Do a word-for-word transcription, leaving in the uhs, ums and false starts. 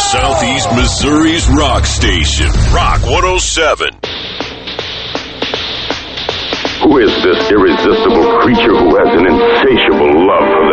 Southeast Missouri's rock station, Rock one oh seven. Who is this irresistible creature who has an insatiable love for the